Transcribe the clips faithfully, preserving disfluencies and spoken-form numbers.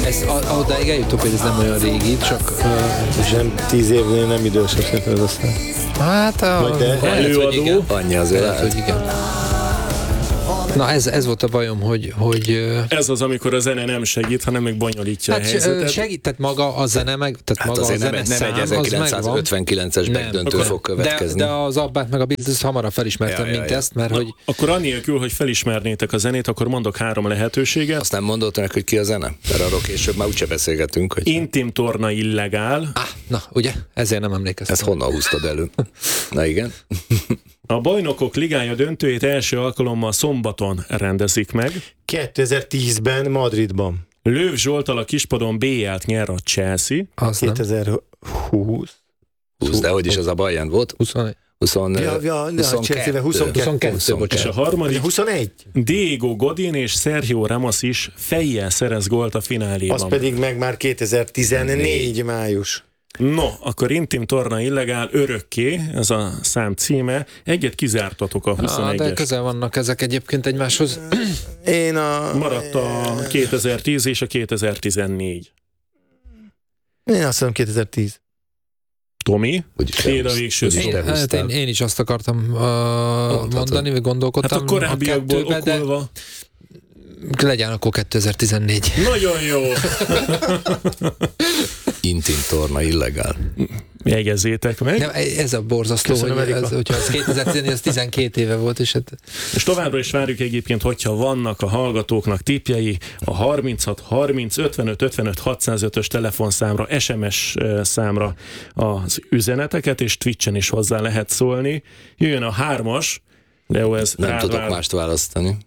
Ez, odáig eljutok, hogy ez nem olyan régi, csak... Uh, és nem tíz évnél nem idősebb, szerintem ez aztán. Hát a... Előadó. Annyi azért lehet, hogy igen. Na ez, ez volt a bajom, hogy, hogy... Ez az, amikor a zene nem segít, hanem még bonyolítja hát a helyzetet. Segít, tehát maga a zene meg, tehát hát maga a zene nem, szám, nem egy ezerkilencszázötvenkilences backdöntő fog következni. De, de az Abbát meg a Beatles hamarabb felismertem, ja, mint ja, ja. ezt, mert Na, hogy... Akkor annélkül, hogy felismernétek a zenét, akkor mondok három lehetőséget. Azt nem mondott önnek, hogy ki a zene? Mert arról később már úgyse beszélgetünk. Hogy... Intim torna illegál. Ah, na, ugye? Ezért nem emlékeztem. Ezt honnan húztad elő? Na igen. A Bajnokok Ligája döntőjét első alkalommal szombaton rendezik meg. kétezer-tízben Madridban. Löw Zsolttal a kispadon bé el-t nyer a Chelsea. Az kétezer-húsz. húsz, de hogy is az a Bayern volt? huszonegy. huszonkettő. És a harmadik huszonegy. Diego Godin és Sergio Ramos is fejjel szerez gólt a fináléban. Az pedig meg már kétezer-tizennégy május. No, akkor Intim torna illegál örökké, ez a szám címe. Egyet kizártatok a huszonegyes. Ah, de közel vannak ezek egyébként egymáshoz. Én a... Maradt a kétezer-tíz és a kétezer-tizennégy. Én azt mondom kétezer-tíz. Tomi, téd a végső szó. Én, hát én, én is azt akartam uh, mondani, vagy gondolkodtam. Hát a korábbiakból a kettőbe, okulva. Legyen akkor kétezer-tizennégy. Nagyon jó! Intim torna illegál. Jegyezzétek meg. Nem, ez a borzasztó, Köszönöm, hogy ez, hogyha az kétezer-tizennégy, az tizenkét éve volt, és hát... És továbbra is várjuk egyébként, hogyha vannak a hallgatóknak tippjei, a harminchat harminc ötvenöt ötvenöt hatszázötös telefonszámra, es em es számra az üzeneteket, és Twitchen is hozzá lehet szólni. Jöjjön a hármas, Leo, ez nem rád tudok vár... mást választani.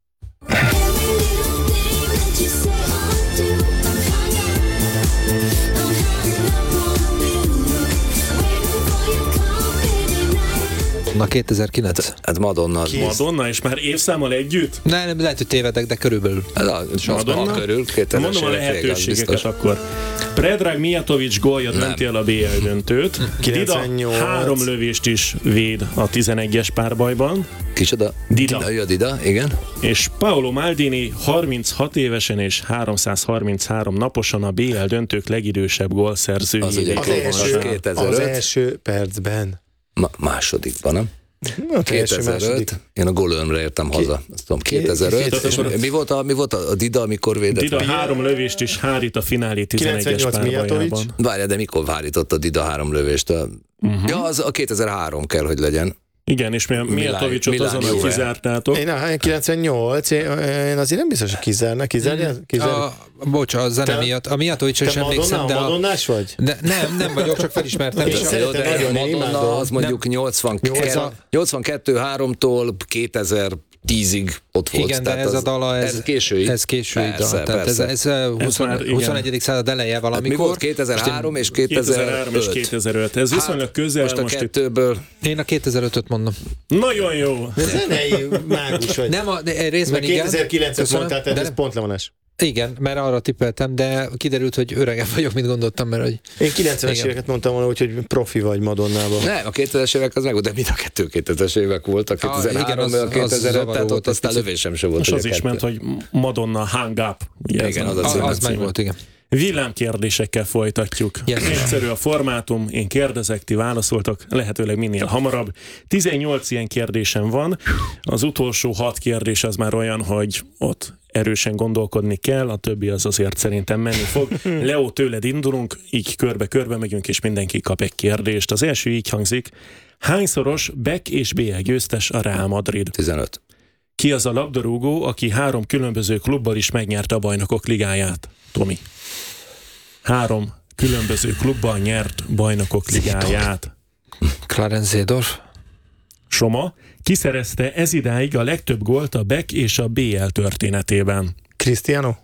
Na kétezer-kilenc. Hát Madonna. Madonna, és már évszámmal együtt? Ne, nem, lehet, hogy tévedek, de körülbelül. Ez a Madonna körül, Mondom a lehetőségeket akkor. Predrag Mijatovic gólja dönti el a bé el döntőt. kilencvennyolc. Dida három lövést is véd a tizenegyes párbajban. Kicsoda? Dida. Dida, Dida, igen. És Paolo Maldini harminchat évesen és háromszázharminchárom naposan a bé el döntők legidősebb gólszerzőjévé. Az ugye Az első, kétezer-öt. az első percben. Ma, másodikban, nem? Na, kétezer-öt. Én a gólőmre értem Ké... haza. Azt tudom, kétezer-öt. És mi volt a, mi volt a Dida, amikor védett? Dida három lövést is hárít a finálé tizenegyes párbajában. Várja, de mikor hárított a Dida három lövést? A... Uh-huh. Ja, az a kétezer-három kell, hogy legyen. Igen, és mi a Mijatovicsot azonnal kizártátok. Én a kilencvennyolc, én, én azért nem biztos, hogy kizárnak. Kizárja? Kizárja? Bocs, a zene miatt. A Mijatovicsra is emlékszem, de... Te Madonnás vagy? De nem, nem vagyok, csak felismertem. Én szeretem nagyon, én imádom. Az mondjuk nyolcvankettő háromtól kétezer-tízig ott volt. Igen, de ez a dala, ez, ez késői. Ez késői persze, dal. Tehát ez, ez, ez huszonegyedik század eleje valamikor. Hát mi volt kétezer-három és kétezer-öt? és kétezer-öt. Ez viszonylag közel. Most a most kettőből... Én a kétezer-ötöt mondom. Nagyon jó. De zenei mágus vagy. Nem, a, de részben igen. kétezer-kilencet mondtál, tehát ez pont levonás. Igen, mert arra tippeltem, de kiderült, hogy öregebb vagyok, mint gondoltam, mert hogy... Én kilencvenes éveket mondtam volna, hogy profi vagy Madonnában. Nem, a kétezres évek az meg volt, de mind a kettő kétezres évek voltak, kétezer-három, a kétezer-öt, tehát ott aztán lövésem sem volt. És az is ment, hogy Madonna hang up. Ugye, igen, az, az, az meg volt, igen. Villámkérdésekkel folytatjuk. Yes. Egyszerű a formátum, én kérdezek, ti válaszoltok, lehetőleg minél hamarabb. tizennyolc ilyen kérdésem van, az utolsó hat kérdés az már olyan, hogy ott erősen gondolkodni kell, a többi az azért szerintem menni fog. Leo, tőled indulunk, így körbe-körbe megyünk, és mindenki kap egy kérdést. Az első így hangzik, hányszoros Beck és bé el győztes a Real Madrid? tizenöt. Ki az a labdarúgó, aki három különböző klubbal is megnyerte a Bajnokok Ligáját? Tomi. Három különböző klubban nyert Bajnokok Ligáját. Clarence Seedorf. Soma. Ki szerezte ezidáig a legtöbb gólt a Beck és a bé el történetében? Cristiano.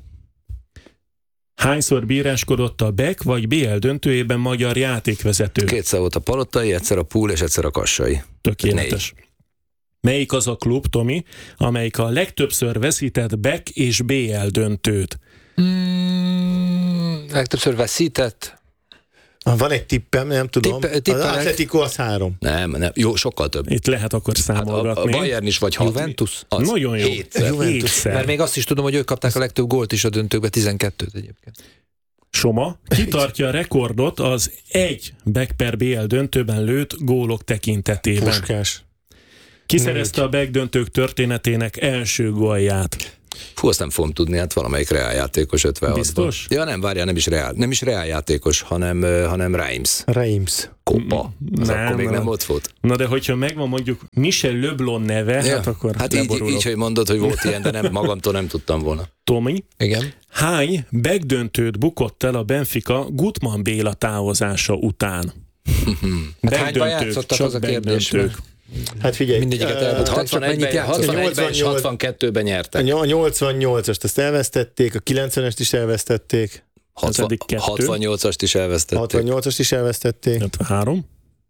Hányszor bíráskodott a Beck vagy bé el döntőjében magyar játékvezető? Kétszer volt a Palottai, egyszer a Púl és egyszer a Kassai. Tökéletes. Négy. Melyik az a klub, Tomi, amelyik a legtöbbször veszített Beck és bé el döntőt? Mm, legtöbbször veszített? Van egy tippem, nem tudom. Tipp, tippelek. Az Atletico az három. Nem, nem, jó, sokkal több. Itt lehet akkor számolgatni. Hát a, a Bayern is vagy hat. Juventus? Az. Nagyon jó. Hétszer. Hétszer. Mert még azt is tudom, hogy ők kapták a legtöbb gólt is a döntőkbe, tizenkettőt egyébként. Soma kitartja a rekordot az egy back per bé el döntőben lőtt gólok tekintetében. Puskás. Kiszerezte a back döntők történetének első gólját. Fú, azt nem fogom tudni, hát valamelyik reál játékos ötvenhatban. Biztos? Ja, nem, várjál, nem is reál, nem is reál játékos, hanem, hanem Reims. Reims. Koppa. Az Nem, akkor még nem. nem ott volt. Na de hogyha megvan mondjuk Michel Leblon neve, Ja. hát akkor Hát így, leborulok. így, hogy mondod, hogy volt ilyen, de nem, magamtól nem tudtam volna. Tomi, Igen. hány back döntőt bukott el a Benfica Gutmann Béla távozása után? Hát hányban játszottak, az a back kérdés. döntők. Hát figyelj. Mindegyiket uh, elbukták, csak mennyit hatvanegyben, játszottak? hatvanegyben és hatvankettőben nyertek. A nyolcvannyolcast azt elvesztették, a kilencvenest is elvesztették, Az eddig kettő. hatvannyolcast is elvesztették. hatvannyolcast is elvesztették, hetvenhárom.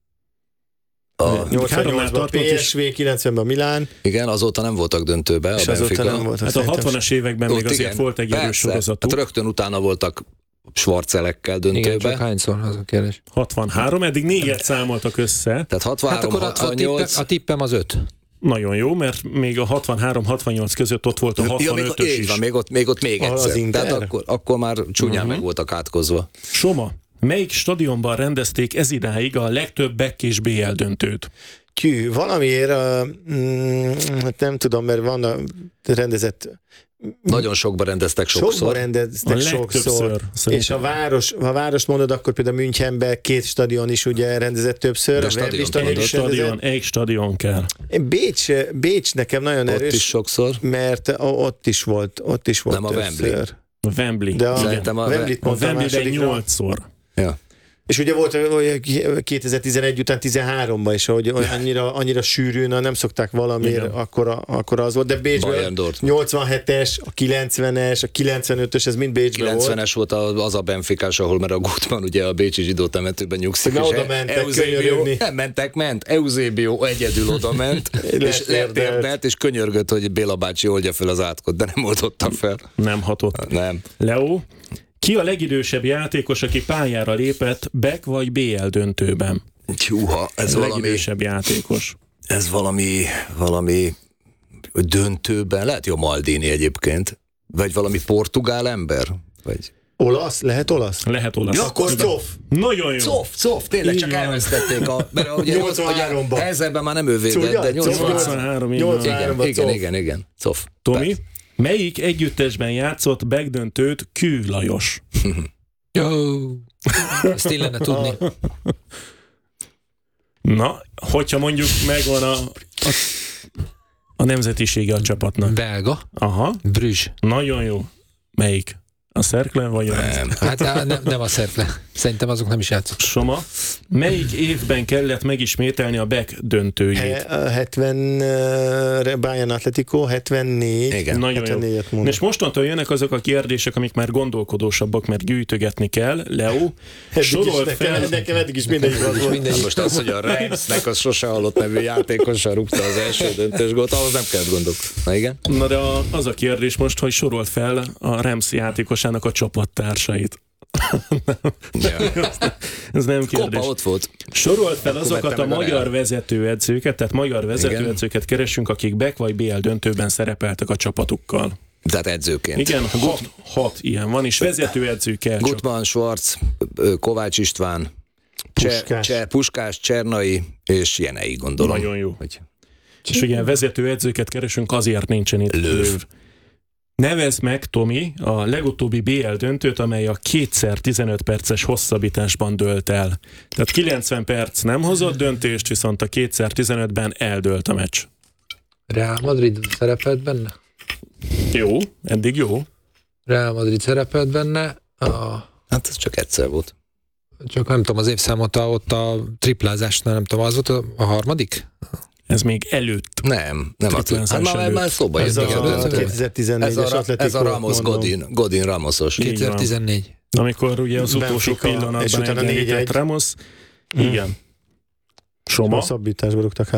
A, nyolcvannyolcban pé es vé, kilencvenben Milán, igen, azóta nem voltak döntőbe a és azóta Benfica. nem volt. Hát a hatvanas években még azért volt egy erős sorozatuk. Hát rögtön utána voltak Schwarzelekkel döntőbe. Igen, csak hányszor az a kérdés. hatvanhárom, eddig négyet számoltak össze. Tehát Hát hatvanhárom, akkor a, a, tippem, hatvannyolc. a tippem az öt. Nagyon jó, mert még a hatvanhárom hatvannyolc között ott volt a Ja, még, hatvanötös így is. van, még ott, még ott még Az egyszer. Inter. Tehát akkor, akkor már csúnyán Uh-huh. meg voltak átkozva. Soma, melyik stadionban rendezték ezidáig a legtöbb back és bé el döntőt? Kű, valamiért, uh, mm, hát nem tudom, mert van a rendezett, Nagyon sokba rendeztek sokszor. sokban rendeztek A sokszor. legtöbbször, És a város, ha várost mondod, akkor például Münchenben két stadion is ugye rendezett többször. De a Wembley stadiont stadion mondod. is Stadion, rendezett. egy stadion kell. Bécs, Bécs nekem nagyon Ott erős, is sokszor. mert ott is volt, ott is volt Nem a többször. Wembley. A Wembley. De a, Szerintem a- Wembley-t A mondtam Wembleyben másodikra. nyolcszor. Ja. És ugye volt olyan kétezer-tizenegy után tizenháromban is, hogy annyira, annyira sűrűn, nem szokták valamiért, Igen. akkor, akkor az volt. De Bayern Bécsben Dortmund. nyolcvanhetes, a kilencvenes, a kilencvenötös, ez mind Bécsben volt. kilencvenes volt az a Benficás, ahol mert a Gutmann ugye a bécsi zsidó temetőben nyugszik. Hogy és oda mentek Eusebio, könyörögni. nem mentek, ment. Eusebio egyedül oda ment, és Letérdelt. letérdelt, és könyörgött, hogy Béla bácsi oldja fel az átkot, de nem oldotta fel. Nem hatott. Nem. Leo, ki a legidősebb játékos, aki pályára lépett back vagy bé el döntőben? Húha, ez A valami, legidősebb játékos. ez valami, valami döntőben, lehet jó Maldini egyébként, vagy valami portugál ember, vagy... Olasz? Lehet olasz? Lehet olasz. Ja, Akkor Igen. Cof. Nagyon jó. Cof, Cof, tényleg Így csak van. elvesztették a... Mert ugye nyolcvanháromban. Ezerben már nem ő védett, Ugye? de nyolcvanhárom. nyolcvanhárom, így van. nyolcvanhárom. Igen, igen, Cof. igen, igen, Cof. Tomi, melyik együttesben játszott back döntőt Kű Lajos? Jó. Ezt illene tudni. Na, hogyha mondjuk megvan a, a, a nemzetisége a csapatnak. Belga. Aha, Brüzs. nagyon jó. Melyik? A Cercle vagy a Nem. Hát á, nem, nem a Szertle. Szerintem azok nem is játszott. Soma? Melyik évben kellett megismételni a back döntőjét? He- a hetven uh, Bayern Atletico, hetvennégy. Igen. Nagyon jó. hetvennégyet mondom. És mostantól jönnek azok a kérdések, amik már gondolkodósabbak, mert gyűjtögetni kell. Leo, Eddig is sorolt nekem, fel... nekem eddig is mindegyik az volt. Mindegy. Hát most az, hogy a Reimsnek az sose hallott nevű játékossal rúgta az első döntős gólt, ahhoz nem kell gondolkodni. Na igen? Na de a, az a kérdés most, hogy sorolt fel a Reims játékosának a csapattársait. Ja. Ez nem Koppa kérdés. ott volt. Sorolt fel azokat vette a meg a magyar Real. vezetőedzőket, tehát magyar vezetőedzőket keresünk, akik back vagy bé el döntőben szerepeltek a csapatukkal. Tehát edzőként. Igen, hat, hat ilyen van, és vezetőedző kell csak. Gutmann, Schwarz, ö, Kovács István, Puskás, Puskás. Cse, Puskás Csernai és Jenei, gondolom. Nagyon jó. Hogy És ugye vezetőedzőket keresünk, azért nincsen itt Löw. Löw. Nevezd meg, Tomi, a legutóbbi bé el döntőt, amely a kétszer tizenöt perces hosszabbításban dőlt el. Tehát kilencven perc nem hozott döntést, viszont a kétszer tizenötben eldőlt a meccs. Real Madrid szerepelt benne? Jó, eddig jó. Real Madrid szerepelt benne. A, hát ez csak egyszer volt. csak nem tudom, az évszámot a, ott a triplázásnál, nem tudom, az volt a, a harmadik? Ez még előtt. Nem, nem a Triplázás hát már, előtt. már szóba Ez jött. a igen, ez, kétezer-tizennégyes ez, a, Atletico. ez a Ramos mondom. Godin, Godin Ramosos. Így van. kétezer-tizennégy. Amikor ugye az utolsó Benfica, és pillanatban utána négy egyenlített egy. Ramos. Igen. Soma. Hosszabbításba rúgtak három.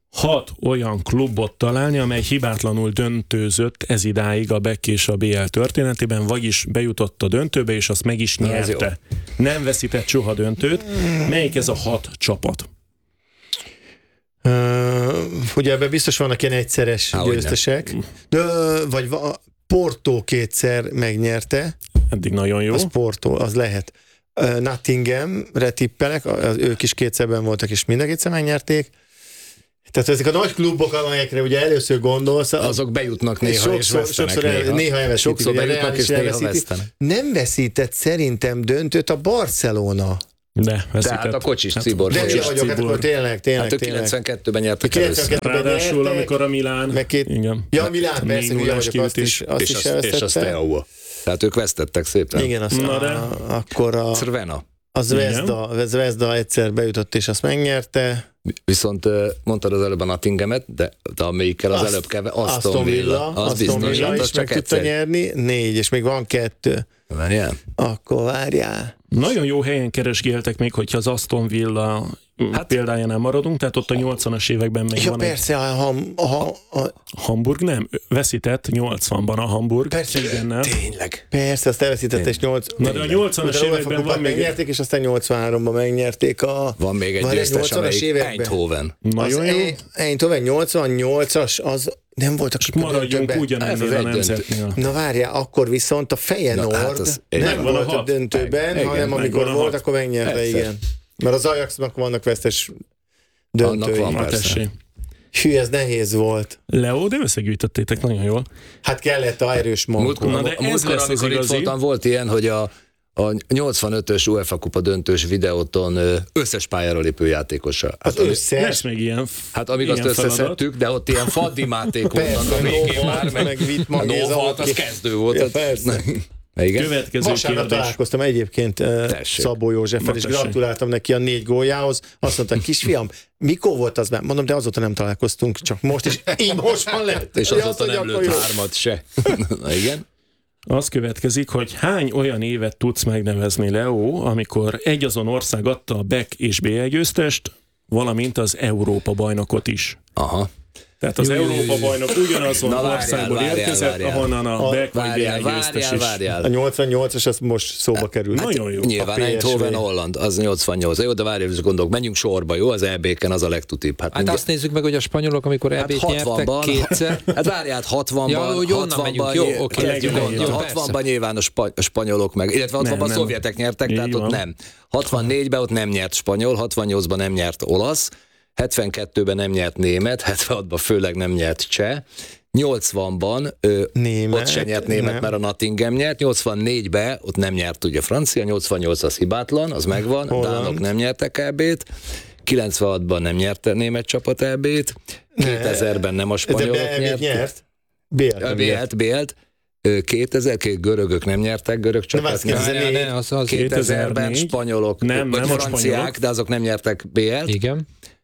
hat olyan klubot találni, amely hibátlanul döntőzött ez idáig a Beck és a bé el történetében, vagyis bejutott a döntőbe, és azt meg is nyerte. Nem veszített soha döntőt. Melyik ez a hat csapat? Uh, ugye ebben biztos vannak ilyen egyszeres Há, győztesek. De, vagy va, Porto kétszer megnyerte. Eddig nagyon jó. Az Porto, az lehet. Uh, Nottinghamre tippelek, az, ők is kétszerben voltak, és mind a kétszer megnyerték. Tehát ezek a nagy klubok, amelyekre ugye először gondolsz, azok bejutnak néha sokszor, és vesztenek sokszor néha. néha elveszítik. Sokszor bejutnak és néha elveszítik. vesztenek. Nem veszített szerintem döntőt a Barcelona. De, veszített. Tehát a kocsis Hát, Cibor. De Kocsis hülye vagyok, hát Cibor. akkor tényleg, tényleg, Hát ők tényleg. kilencvenkettőben nyertek először. kilencvenkettőben Ráadásul, nyertek, amikor a Milán... meg két, igen. ja, Milán, A persze, négy hülye nullás vagyok, azt is, azt és is az, és az elvesztette. Steaua. Tehát ők vesztettek szépen. Igen, azt, Na de- a, akkor a, Crvena. a Zvezda, a Zvezda egyszer bejutott, és azt megnyerte. Viszont ö, mondtad az előbb a Nottinghamet, de, de amelyikkel az Azt- előbb keve, Aston, Aston Villa, Az Aston biztos, Villa hát az is meg csak tudta egyszer. nyerni. Négy, és még van kettő. Várjál. Akkor várjál. Nagyon jó helyen keresgéltek még, hogyha az Aston Villa Hát- hát, példájánál maradunk, tehát ott a nyolcvanas években még Ja, van persze, ha, ha, ha, ha, egy Hamburg, nem, veszített nyolcvanban a Hamburg. Persze. Idennel. Tényleg. persze, azt elveszített, és nyolc... Na de a nyolcvanas Utána években UEFA kupát van még- megnyerték, és aztán nyolcvanháromban megnyerték a... Van még egy Van egy győztes, nyolcvanas amelyik években. Eindhoven. Nagyon az jó. Ein- Eindhoven nyolcvannyolcas, az nem volt a Maradjunk döntőben. Ez ugyanennél az a egy nemzetnél. Na várjál, akkor viszont a Feyenoord Na, hát az- nem megvan a volt a hat. döntőben, Meg- hanem igen, amikor megvan a volt, hat. akkor megnyerte, Persze. igen. Mert az Ajaxnak vannak vesztes Annak döntői. van. Na, persze. tessék. Hű, ez nehéz volt. Leo, de összegyűjtöttétek nagyon jól. Hát kellett a erős mankó. Múltkor, Na, de ez múltkor lesz az amikor itt igazi. voltam, volt ilyen, hogy a, a nyolcvanötös UEFA kupa döntős videóton ö, összes pályára lépő játékosa. Az Hát, ami- összes. Lesz még ilyen, hát amíg azt ilyen feladat. összeszedtük, de ott ilyen faddimáték Persze, voltak a végén Nova, már, meg, meg Wittmann, a Géza, Nova, aki- az kezdő volt. Ja, ott. persze. Na, igen. Következő Vasárnap kérdés. találkoztam egyébként eh, Tessék. Szabó Józseffel, Na, és tessék. gratuláltam neki a négy góljához. Azt mondta, kisfiam, mikor volt az már? Mondom, de azóta nem találkoztunk, csak most is. Így most van lett. És Ja, azóta azt mondja, nem akkor lőtt jó. hármat se. Na igen. Az következik, hogy hány olyan évet tudsz megnevezni, Leo, amikor egy azon ország adta a Beck és bé el győztest, valamint az Európa bajnokot is. Aha. Tehát az Jó, jó, jó, Európa jó. bajnok ugyanazon Na, várjál, országból várjál, érkezett, várjál. ahonnan a A- Beck vagy bé el Várjál, győztes várjál, is. várjál. A nyolcvannyolcas az most szóba került. Nagyon jó. Nyilván A pé es vé. Eindhoven, Holland, az nyolcvannyolc. Jó, de várjál, gondolok, menjünk sorba, jó? Az é bé-ken az a legtutibb. Hát, Hát azt nézzük meg, hogy a spanyolok, amikor hát é bét nyertek hatvanban, kétszer. hát várjál, hatvanban, Ja, hogy onnan megyünk. Jó, nyilván- oké, kezdjük nyilván- onnan. hatvanban nyilván a, spa, a spanyolok meg, illetve hatvanban Nem, a nem. szovjetek nyertek, Így tehát ott van. nem. hatvannégyben ott nem nyert spanyol, hatvannyolcban nem nyert olasz, hetvenkettőben nem nyert német, hetvenhatban főleg nem nyert cseh, nyolcvanban ö, Német, ott se nyert német, nem. mert a Nottingham nyert, nyolcvannégyben ott nem nyert ugye francia, nyolcvannyolc az hibátlan, az megvan, a Holland. dánok nem nyertek é bét, kilencvenhatban nem nyerte német csapat é bét, kétezerben nem a De spanyolok be nyert. nyert. bé el nem nyert. Bélt, Bélt. kétezer, két görögök nem nyertek, görög Nem, csapat az nem. kétezer-négy. Ne, ne, az, az, kétezerben kétezer-négy. spanyolok, Nem, vagy nem a franciák, spanyolok. de azok nem nyertek bé el-t. igen.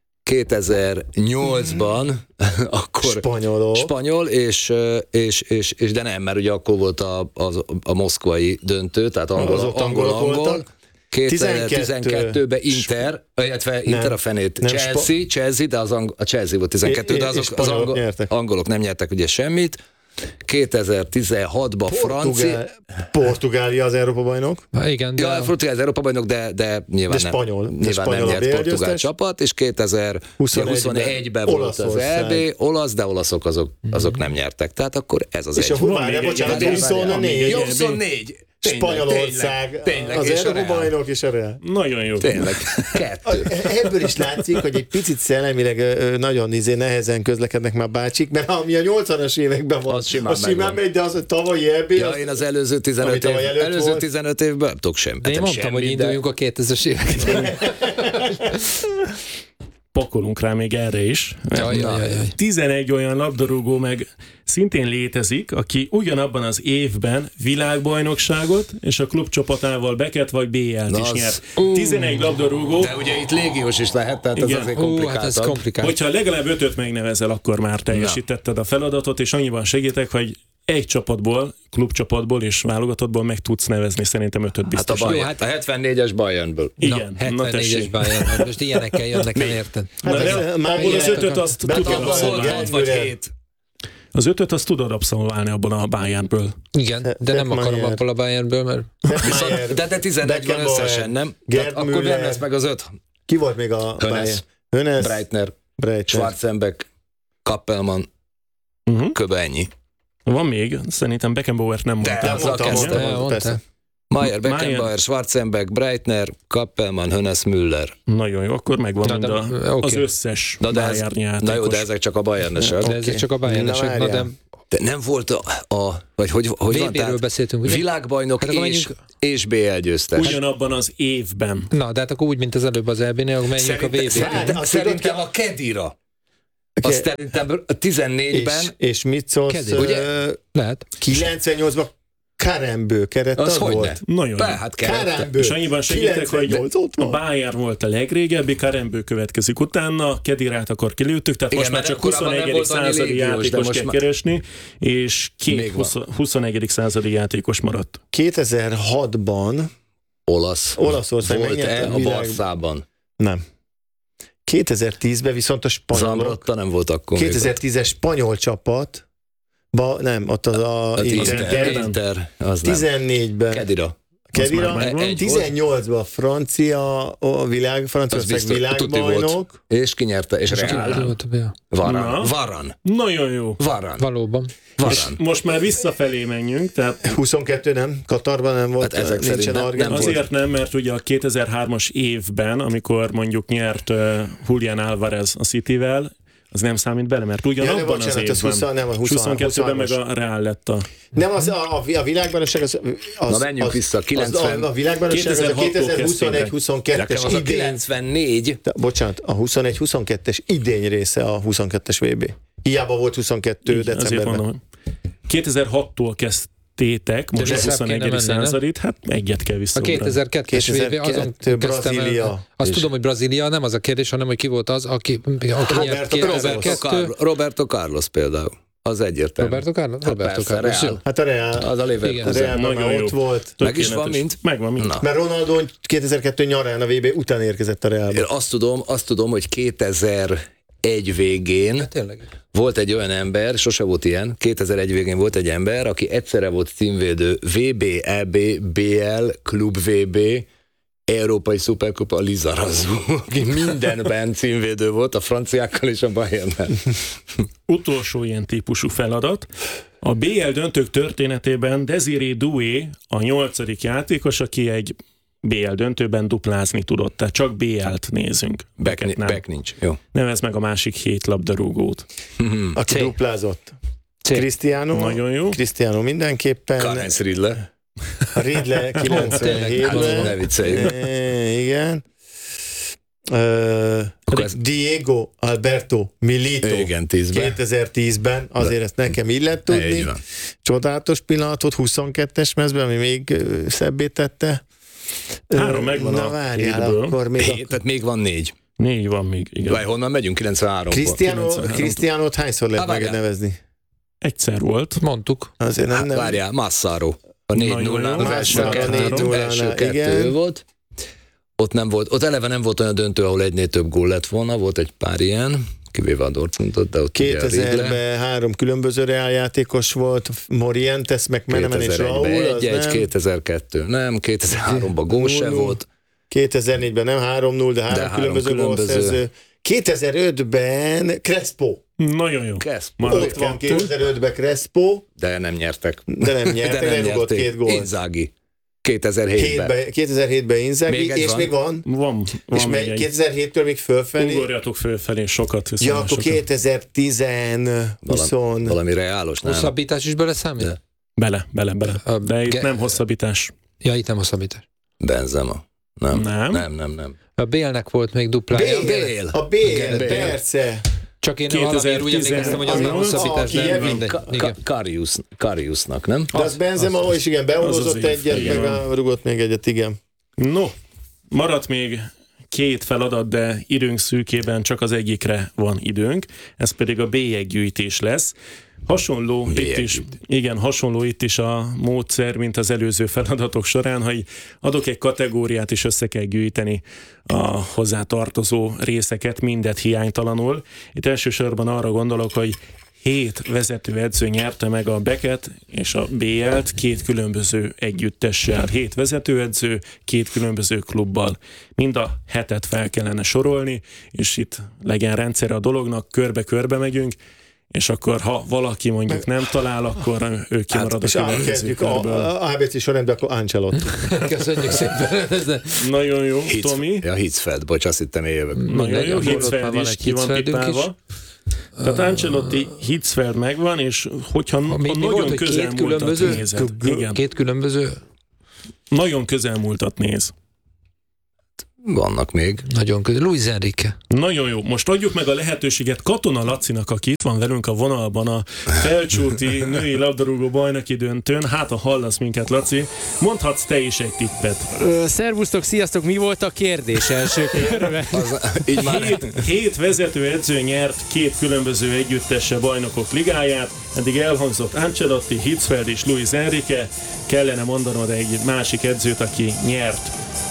kétezer-nyolcban akkor Spanyolok. spanyol, és, és, és, és de nem, mert ugye akkor volt a, a, a moszkvai döntő, tehát angol, Azok angol, angolok angol. voltak. kétezer-tizenkettőben Inter, illetve Inter a fenét, nem, Chelsea, Chelsea, de az angol, a Chelsea volt tizenkettő, de És azok, az spanyolok angol, nyertek. angolok nem nyertek ugye semmit. kétezer-tizenhatban francia, Portugál, Portugália az Európa bajnok. Ha, igen, de ja, Portugál az Európa bajnok, de, de nyilván, De nem, spanyol. De nyilván spanyol nem a nyert bé el portugál győztes. csapat, és kétezer-huszonegyben volt az Olaszország. é bé, olasz, de olaszok azok, azok nem nyertek. Tehát akkor ez az És egy. a Van Humán, még egy- bocsánat, várjál, huszonnégy. Jó, huszonnégy. Tényleg, Spanyolország, tényleg, tényleg, az és a Európa Real. bajnok és a Real. Nagyon jó. Tényleg. Kettő. Ebből is látszik, hogy egy picit szellemileg ö, nagyon izé nehezen közlekednek már bácsik, mert ami a nyolcvanas években van, Az simán az simán megvan. megy, de az a tavalyi é bé, Ja, az, én az előző tizenöt, Amit év, tavaly előtt előző volt. tizenöt évben nem tudok semmit. de én Nem mondtam, hogy semmit, induljunk a kétezres években. Pakolunk rá még erre is. Jaj, jaj, jaj, jaj. tizenegy olyan labdarúgó meg szintén létezik, aki ugyanabban az évben világbajnokságot és a klubcsapatával Becket vagy bé el-t Na is az- nyert. tizenegy labdarúgó, De ugye itt légiós is lehet, tehát ez Igen. azért Ó, hát ez komplikáltabb. komplikált. hogyha legalább ötöt megnevezel, akkor már teljesítetted a feladatot, és annyiban segítek, hogy egy csapatból, klubcsapatból és válogatottból meg tudsz nevezni szerintem ötöt biztos. Hát a, Bayern, hát a hetvennégyes Bayernből. Igen, na, hetvennégyes Bayern. Hát most ilyenekkel jönnek el, érted? Hát de, már abból az ötöt azt tudod abszolválni. Az ötöt azt tudod abszolválni abban a Bayernből. Igen, de nem akarom abból a Bayernből, mert... Viszont, de te tizenegy van összesen, nem? Akkor nem lesz meg az öt. Ki volt még a Hönes, Hönes, Breitner, Breitner. Schwarzenbeck, Kappelmann, Uh-huh. kb. Ennyi. Van még, szerintem Beckenbauer nem mondta. De azzal kezdtem. Mayer, Beckenbauer, Schwarzenbeck, Breitner, Kappelmann, Hönes, Müller. Nagyon jó, akkor megvan Na, mind de, a, okay. az összes na, de ez, Bayern játékos. Na jó, de ezek csak a Bayernesek. De ezek csak a Bayernesek. Na, de... de nem volt a, a vagy hogy, hogy van, tehát beszéltünk, ugye? Világbajnok hát és, menjünk... és bé el győztes. Ugyanabban az évben. Na, de hát akkor úgy, mint az előbb az é bé-nél, akkor menjünk a vé bé-re. Szerintem, szerintem a Kedira. Okay. Azt szerintem a tizennégyben... És, és mit szólsz? Ugye? Lehet. kilencvennyolcban Karembő kerettag volt? Nagyon Be, hát Karembő. És annyiban segítek, hogy a Bayern volt a legrégebbi, Karembő következik utána, Kedirát akkor kilőttük, tehát igen, most már csak huszonegyedik századi játékos kell már... keresni, és két huszonegyedik századi játékos maradt. kétezer-hatban Olasz. Olaszország volt-e a Barszában? Nem. kétezer-tízben viszont a spanyolok... Zambrotta nem volt akkor. kétezer-tízes spanyol csapat, ba, nem, ott az a... a Inter, Inter, az nem. tizennégyben. Kedira. Kedira, tizennyolcban a francia, a világ, Franciaország világbajnok. És kinyerte, és Real. Varan. Varan. Nagyon jó. Varan. Valóban. Varan. Most már visszafelé menjünk. Tehát... huszonkettő nem, Katarban nem volt, hát ezek nincsen nem, Argentin. nem azért nem, mert ugye a kétezer-hármas évben, amikor mondjuk nyert uh, Julián Álvarez a Cityvel, az nem számít bele, mert ugyanabban ja, bocsánat, az évben. húsz, nem, a húsz, huszonkettőben meg a Real lett a... Nem, az a, a világbajnokság az... az na menjünk az, vissza, kilencven... Az, a, a világbajnokság az a kétezer-huszonegy huszonkettes idény. Az a kilencvennégy... De, bocsánat, a huszonegy huszonkettes idény része a huszonkettes vé bé. Hiába volt huszonkettő így, decemberben. kétezer-hattól kezd tétek, most a huszonegyedik századit, hát egyet kell visszaugrani. A kétezer-kettes vé bé azon Brazília. Azt tudom, hogy Brazília nem az a kérdés, hanem hogy ki volt az, aki, aki nyert kétezer-kettő. Roberto Carlos például. Az egyértelmű. Roberto Carlos? Roberto Carlos. Hát a Real. Az a Leverkusen. Ott volt. Meg is van mint? Megvan mint. Mert Ronaldo kétezer-kettő nyarán a vé bé után érkezett a Realba. Én azt tudom, azt tudom, hogy kétezer-egy végén hát tényleg. Volt egy olyan ember, sose volt ilyen, kétezer-egy végén volt egy ember, aki egyszerre volt címvédő vé bé, é bé, bé el, Klub vé bé, Európai Szuperkupa, Lizarazu, aki mindenben címvédő volt, a franciákkal és a Bayernnel. Utolsó ilyen típusú feladat. A bé el döntők történetében Désiré Doué a nyolcadik játékos, aki egy bé el döntőben duplázni tudott, tehát csak bé el-t nézünk. Back, back nincs, jó. Nevezd meg a másik hét labdarúgót. Aki C. duplázott. Cristiano. Nagyon jó. Cristiano mindenképpen. Clarence Ridle. A Ridle kilencvenhétben. Ne vicceljünk. Igen. Uh, Diego Alberto Milito. Igen, tízben. kétezer-tízben, azért ezt nekem illet tudni. Csodálatos pillanatot, huszonkettes mezben, ami még szebbé tette. Három megvan na, a várjál, hétből. akkor még... Hét, tehát még van négy. Négy van még, igen. Vaj, honnan megyünk? kilencvenhárom. Cristiano, Cristianót hányszor lehet megnevezni? Egyszer volt. Mondtuk. Azért nem, nem. Várjál, Massaro. A négy nullán az első kettő, első kettő volt. Ott nem volt, ott eleve nem volt olyan döntő, ahol egynél több gól lett volna, volt egy pár ilyen, kivéve a Dortmundot, de ott kétezerben három különböző Real játékos volt, Morientes, meg Menemen és Raúl, egy, egy, kétezer-kettő, nem, kétezer-háromban gól se volt. kétezer-négyben nem három null, de három, de három különböző, különböző gólszerző. kétezer-ötben Crespo. Nagyon jó. Crespo. Ott van kétezer-ötben Crespo. De nem nyertek. De nem nyertek, de nem rúgott két gólt. Inzaghi. kétezer-hétben. kétezer-hétben Inzaghi, még és van. még van? Van. van és még kétezer-héttől még fölfelé? Ugorjatok fölfelé, sokat. Ja, akkor kétezer-tíz, Valami, valami reálos, nem? Hosszabbítás is bele számít? De. Bele, bele, bele. A de itt ge- nem hosszabbítás. Ja, itt nem hosszabbítás. Benzema. Nem. Nem, nem, nem. nem. A Bélnek volt még duplája. Bél, a Bél, persze. Csak én valamiért úgy emlékeztem, hogy az nem hosszabbítás, de mindegy. Kariusnak, nem? De az Benzema, és igen, beoldozott egyet, meg rugott még egyet, igen. No, maradt még két feladat, de időnk szűkében csak az egyikre van időnk, ez pedig a bélyeggyűjtés lesz. Hasonló itt is, igen, hasonló itt is a módszer, mint az előző feladatok során, ha adok egy kategóriát, és össze kell gyűjteni a hozzá tartozó részeket, mindet hiánytalanul. Itt elsősorban arra gondolok, hogy hét vezetőedző nyerte meg a Beket és a bé el-t két különböző együttessel. Hét vezetőedző, két különböző klubbal. Mind a hetet fel kellene sorolni, és itt legyen rendszer a dolognak, körbe-körbe megyünk, és akkor ha valaki mondjuk nem talál, akkor ő kimarad hát, a következő körből. A á bé cé sorrendben, akkor Ancelotti. Köszönjük szépen. Nagyon jó, Hitz, Tomi. Ja, Hitzfeld, bocs, azt hittem, én jövök. Nagyon jó, Hitzfeld is ki van pipálva. Tehát Ancelotti, Hitzfeld megvan, és hogyha ha még, nagyon volt, közelmúltat nézed. Igen. Két különböző? Nagyon közelmúltat néz. Vannak még. Nagyon közel. Luis Enrique. Nagyon jó. Most adjuk meg a lehetőséget Katona Lacinak, aki itt van velünk a vonalban a Felcsúti női labdarúgó bajnoki döntőn. Hát, ha hallasz minket, Laci, mondhatsz te is egy tippet. Ö, szervusztok, sziasztok, mi volt a kérdés első körben? Így már... Hét, hét vezető edző nyert két különböző együttese bajnokok ligáját. Eddig elhangzott Ancelotti, Hitzfeld és Luis Enrique. Kellene mondanod egy másik edzőt, aki nyert.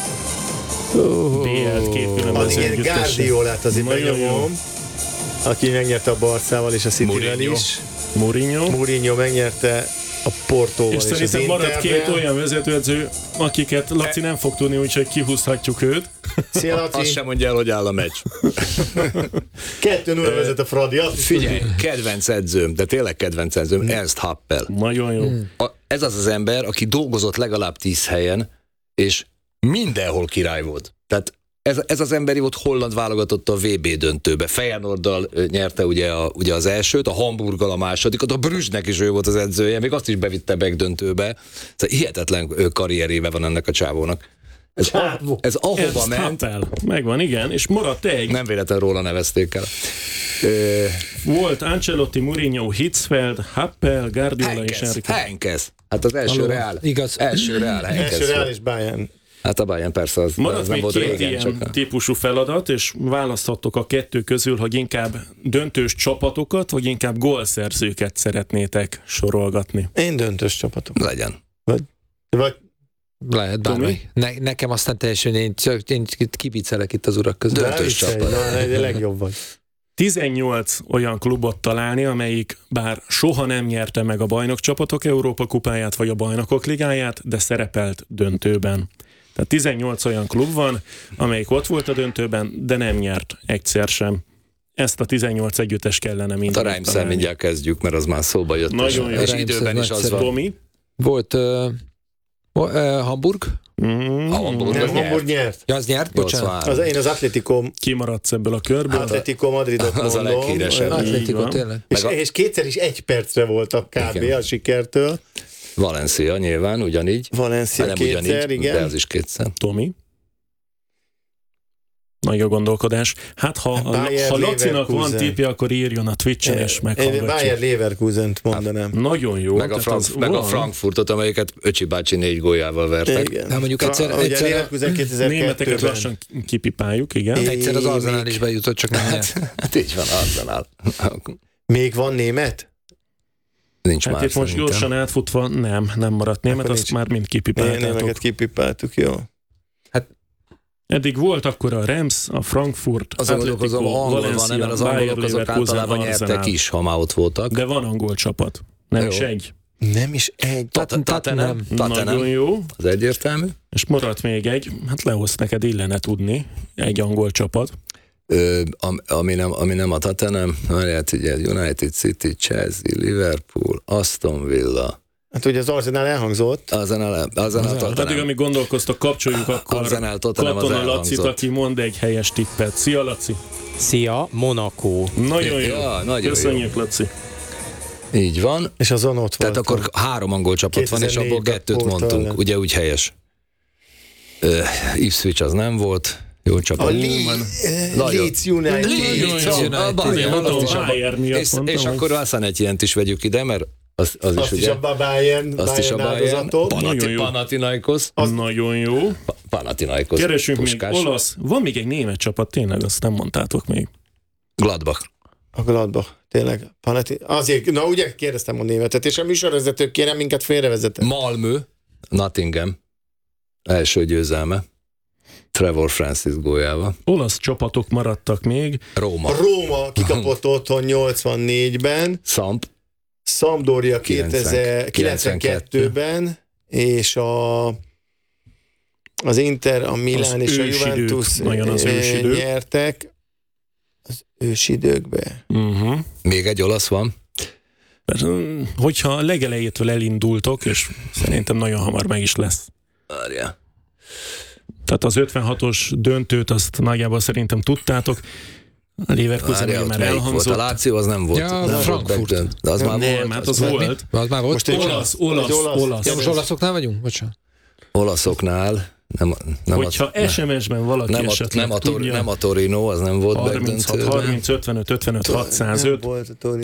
Oh. bé el-t két különböző Igen, Guardiolát azért megnyomom, aki megnyerte a Barszával és a Cityvel is. Mourinho. Mourinho megnyerte a Portóval És, és, és szerintem az marad két Interrel. olyan vezetőedző, akiket Laci nem fog tudni, úgyhogy kihúzhatjuk őt. Szia, Azt Laci. sem mondja el, hogy áll a meccs. Kettő nulla vezet a Fradi. Azt Figyelj, kedvenc edzőm, de tényleg kedvenc edzőm, Ernst Happel. Nagyon jó. A, ez az az ember, aki dolgozott legalább tíz helyen, és mindenhol király volt. Tehát ez, ez az ember volt holland válogatott a vé bé döntőbe. Feyenoorddal nyerte ugye, a, ugye az elsőt, a Hamburggal a másodikat, a Brüssznek is ő volt az edzője, még azt is bevitte megdöntőbe. Szóval hihetetlen karrieréve van ennek a csávónak. Ez, a, ez ahova Ernst ment. Happel. Megvan, igen, és maradt egy. Nem véletlenül róla nevezték el. Ö, Volt Ancelotti, Mourinho, Hitzfeld, Happel, Guardiola és Henkes, Enrique. Henkes. Hát az első Aló, reál. igaz. Első reál Henkes. Első Real volt. és Bayern. Hát a Bayern persze az, Maradt az nem még volt két régen, ilyen csak a... típusú feladat, és választhattok a kettő közül, hogy inkább döntős csapatokat, vagy inkább gólszerzőket szeretnétek sorolgatni. Én döntős csapatok. Legyen. Vagy, vagy Lehet bármi. Ne, nekem aztán teljesen, én, csak, én kibicelek itt az urak között. Döntős csapat. Na, egy legjobb vagy. tizennyolc olyan klubot találni, amelyik bár soha nem nyerte meg a bajnokcsapatok Európa kupáját vagy a bajnokok ligáját, de szerepelt döntőben. Tehát tizennyolc olyan klub van, amelyik ott volt a döntőben, de nem nyert egyszer sem. Ezt a tizennyolc együttes kellene A mindent Reims-el találni. mindjárt kezdjük, mert az már szóba jött. Nagyon és, jó. és Reims, időben ez is az nagyszerű. van. Tomi? Volt uh, uh, Hamburg? Mm, A Hamburg Nem, az Hamburg nyert. nyert. Ja, az nyert? Bocsánat. nyolcvanhárom. Az, én az Atletico, kimaradsz ebből a körből. Atletico Madridot Az a mondom. leghíresebb. Így Atletico, van. tényleg. És, Meg a- és kétszer is egy percre voltak kb. Igen. A sikertől. Valencia nyilván, ugyanígy. Valencia Hát nem kétszer, ugyanígy, igen. de az is kétszer. Tomi? Nagy a gondolkodás. Hát ha, Bayer ha Lacinak van Leverkusen. tippje, akkor írjon a Twitch-en, és Én meghallgatjuk. Bayer Leverkusent mondanám. Nagyon jó. Meg a, tehát Frank, az meg a van. Frankfurtot, amelyiket Öcsi bácsi négy góljával vertek. Igen. Hát mondjuk egyszer- Fra- ugye egyszer- Leverkusen Németeket kétezer-kettőben. lassan kipipáljuk, igen. É- Egyszer az Még- Arsenal is bejutott, csak nem nyert. Hát így van, Arsenal. Még van német? Nincs Hát már itt most szerintem. gyorsan átfutva nem, nem maradt német, Akkor azt nincs. már mind Én kipipáltátok. némeket kipipáltuk, jó. Eddig volt akkor a Reims, a Frankfurt, Azon Atletico, gondolkozom, angol van, Valencia, mert az Bayer angolok azok Leverkusen, általában nyertek Arsenal. is, ha már ott voltak. De van angol csapat. Nem Jó. is egy. Nem is egy. Tottenham. Nagyon Tottenham. jó. Az egyértelmű. És maradt még egy, hát Leosz neked illene tudni, egy angol csapat. Ö, am- ami, nem, ami nem a Tottenham, hát ugye United City, Chelsea, Liverpool, Aston Villa, Hát ugye az Arsenal elhangzott. Arsenal, Arsenal, Pedig Tottenham. amíg gondolkoztok, kapcsoljuk akkor Arsenal, Tottenham az Katona Lacit, elhangzott. aki mond egy helyes tippet. Szia, Laci! Szia, Monaco. Nagyon jó. Ja, nagyon Köszönjük, Laci. Így van. És azon ott Tehát voltam. akkor három angol csapat van, és abból kétezer-négyben kettőt Porto mondtunk. ellen. Ugye úgy helyes. Uh, Ipswich az nem volt. Jó csapat. A Nagyon. Leeds United. Leeds, Nagyon a jó. Bayern, Azért azt mondom, is a- Bayern miatt És, mondtam, és hogy- akkor aztán egy ilyent is vegyük ide, mert az, az Azt is is ugye. a Bayern, Azt is a Bayern Bayern. áldozatok. Nagyon Panati, jó. Panathinaikos. Nagyon jó. Pa- Panathinaikos. Keresünk még Puskás. olasz. Van még egy német csapat, tényleg, azt nem mondtátok még. Gladbach. A Gladbach, tényleg. Panati... Azért, na ugye kérdeztem a németet, és a műsorvezetők kérem minket félrevezetett. Malmö, Nottingham. Első győzelme. Trevor Francis góljával. Olasz csapatok maradtak még. Róma. A Róma kikapott otthon nyolcvannégyben, Szamp. Sampdoria kilencven kilencvenkettőben, és a, az Inter, a Milán Az és a ősidők, Juventus nagyon az eh, ősidők. nyertek az ősidőkbe. Uh-huh. Még egy olasz van. Hogyha a legelejétől elindultok, és szerintem nagyon hamar meg is lesz. Várjál. Tehát az ötvenhatos döntőt azt nagyjából szerintem tudtátok. A Leverkusen Várjál, már ott melyik elhangzott. volt? A Láció az nem volt. Ja, nem Frankfurt. Volt backdönt. De az már Nem, volt. hát az az volt. Az már volt? Most egy Olasz, olasz, Egy olasz. olasz. Ja, most olaszoknál vagyunk? Bocsánat. Olaszoknál. Nem, nem Hogyha a, es em es-ben valaki nem, a, esetleg nem, a, Tor, tudja, nem a Torino, az nem volt harminchat, backdöntőben. harminc, ötvenöt, ötvenöt, Nem hatszázöt. volt a Torino.